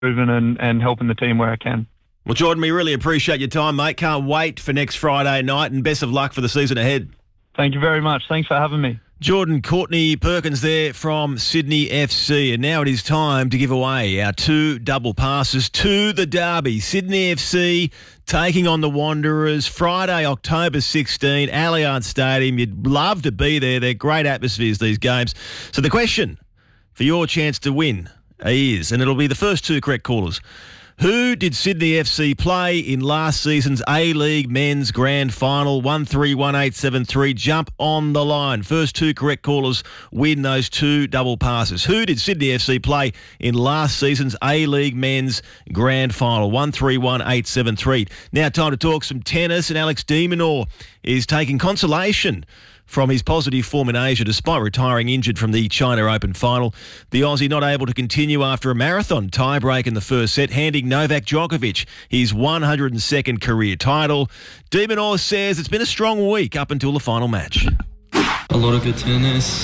and helping the team where I can. Well, Jordan, we really appreciate your time, mate. Can't wait for next Friday night, and best of luck for the season ahead. Thank you very much. Thanks for having me. Jordan Courtney Perkins there from Sydney FC. And now it is time to give away our 2 double passes to the derby. Sydney FC taking on the Wanderers Friday, October 16, Allianz Stadium. You'd love to be there. They're great atmospheres, these games. So the question for your chance to win is, and it'll be the first 2 correct callers, who did Sydney FC play in last season's A-League Men's Grand Final? 131873. Jump on the line. First 2 correct callers win those 2 double passes. Who did Sydney FC play in last season's A-League Men's Grand Final? 131873. Now time to talk some tennis, and Alex de Minaur is taking consolation from his positive form in Asia despite retiring injured from the China Open final. The Aussie not able to continue after a marathon tiebreak in the first set, handing Novak Djokovic his 102nd career title. De Minaur says it's been a strong week up until the final match. A lot of good tennis.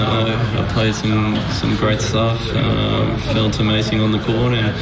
I played some great stuff. Felt amazing on the court, and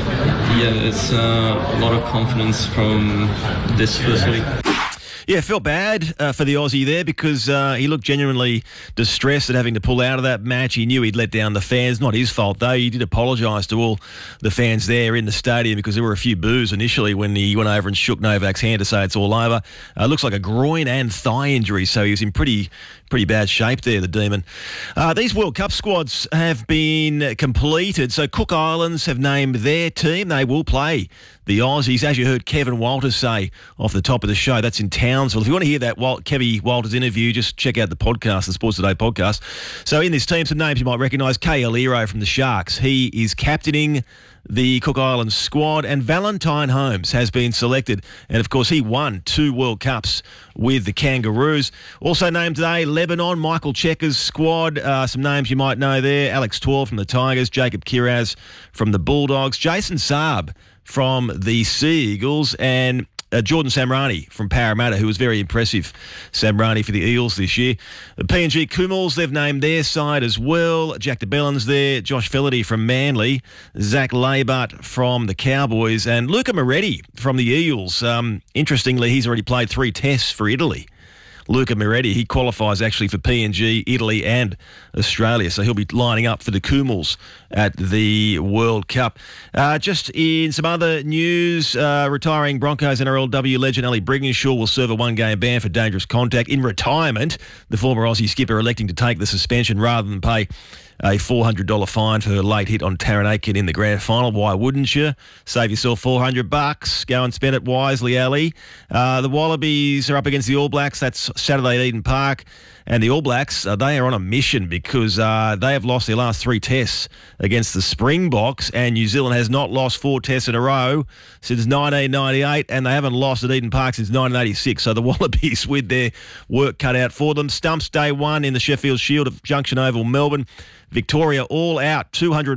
it's a lot of confidence from this first week. Yeah, felt bad for the Aussie there because he looked genuinely distressed at having to pull out of that match. He knew he'd let down the fans. Not his fault, though. He did apologise to all the fans there in the stadium because there were a few boos initially when he went over and shook Novak's hand to say it's all over. Looks like a groin and thigh injury, so he was in pretty bad shape there, the Demon. These World Cup squads have been completed, so Cook Islands have named their team. They will play the Aussies, as you heard Kevin Walters say off the top of the show. That's in Townsville. If you want to hear that Kevy Walters interview, just check out the podcast, the Sports Today podcast. So in this team, some names you might recognise. Kay Aliro from the Sharks. He is captaining the Cook Islands squad, and Valentine Holmes has been selected. And, of course, he won 2 World Cups with the Kangaroos. Also named today, Lebanon, Michael Checker's squad. Some names you might know there. Alex Twal from the Tigers, Jacob Kiraz from the Bulldogs, Jason Saab from the Sea Eagles, and Jordan Samrani from Parramatta, who was very impressive, Samrani, for the Eels this year. The PNG Kumals, they've named their side as well. Jack DeBellin's there, Josh Felaty from Manly, Zach Labart from the Cowboys, and Luca Moretti from the Eels. Interestingly, he's already played 3 tests for Italy. Luca Moretti, he qualifies actually for PNG, Italy and Australia, so he'll be lining up for the Kumals at the World Cup. Just in some other news, retiring Broncos NRLW legend Ali Brigginshaw will serve a 1-game ban for dangerous contact. In retirement, the former Aussie skipper electing to take the suspension rather than pay a $400 fine for a late hit on Taron Aitken in the grand final. Why wouldn't you? Save yourself $400. Go and spend it wisely, Ali. The Wallabies are up against the All Blacks. That's Saturday at Eden Park. And the All Blacks, they are on a mission because they have lost their last 3 tests against the Springboks, and New Zealand has not lost 4 tests in a row since 1998, and they haven't lost at Eden Park since 1986. So the Wallabies with their work cut out for them. Stumps day 1 in the Sheffield Shield at Junction Oval, Melbourne. Victoria all out,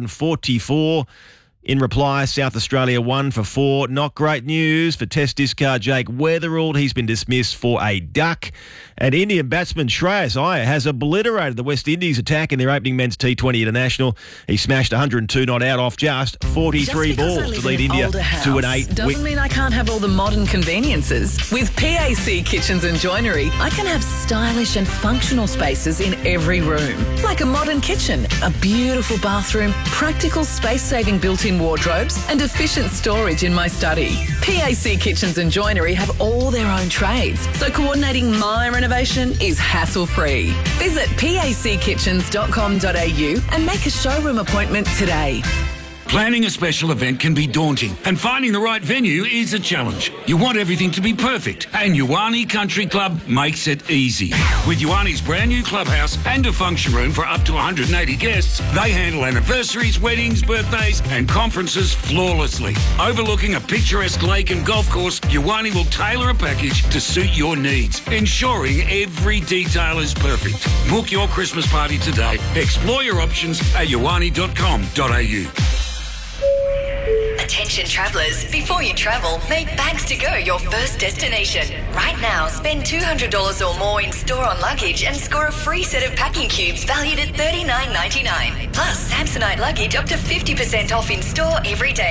244. In reply, South Australia 1 for 4. Not great news for Test discard Jake Weatherald. He's been dismissed for a duck. And Indian batsman Shreyas Iyer has obliterated the West Indies attack in their opening men's T20 International. He smashed 102 not out off just 43 balls to lead India to an 8. Doesn't mean I can't have all the modern conveniences. With PAC Kitchens and Joinery, I can have stylish and functional spaces in every room. Like a modern kitchen, a beautiful bathroom, practical space-saving built-in wardrobes, and efficient storage in my study. PAC Kitchens and Joinery have all their own trades, so coordinating my renovation is hassle-free. Visit packitchens.com.au and make a showroom appointment today. Planning a special event can be daunting, and finding the right venue is a challenge. You want everything to be perfect, and Ioane Country Club makes it easy. With Ioane's brand new clubhouse and a function room for up to 180 guests, they handle anniversaries, weddings, birthdays, and conferences flawlessly. Overlooking a picturesque lake and golf course, Ioane will tailor a package to suit your needs, ensuring every detail is perfect. Book your Christmas party today. Explore your options at ioane.com.au. Attention travellers, before you travel, make Bags to Go your first destination. Right now, spend $200 or more in store on luggage and score a free set of packing cubes valued at $39.99. Plus, Samsonite luggage up to 50% off in store every day.